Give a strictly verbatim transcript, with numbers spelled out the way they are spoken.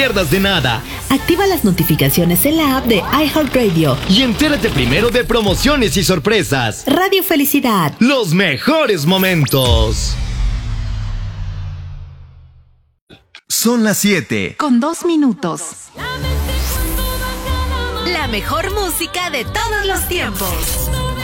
pierdas de nada. Activa las notificaciones en la app de iHeartRadio y entérate primero de promociones y sorpresas. Radio Felicidad. Los mejores momentos. Son las siete. Con dos minutos. La mejor música de todos los tiempos.